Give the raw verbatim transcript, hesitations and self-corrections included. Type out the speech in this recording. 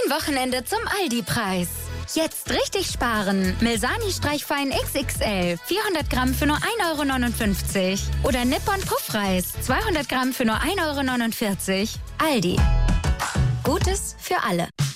Ein Wochenende zum Aldi-Preis. Jetzt richtig sparen. Milsani Streichfein X X L. vierhundert Gramm für nur ein Euro neunundfünfzig. Oder Nippon Puffreis. zweihundert Gramm für nur ein Euro neunundvierzig. Aldi. Gutes für alle.